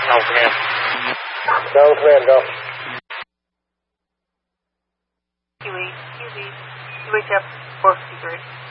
No, come in. Go, come in, go. Kiwi, Kiwi, wake up, 453.